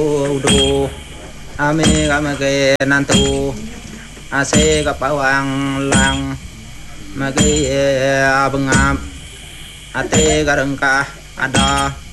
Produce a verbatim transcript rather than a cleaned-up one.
du ame gamage nantu ase kapawang lang mage abangam ate garangka ada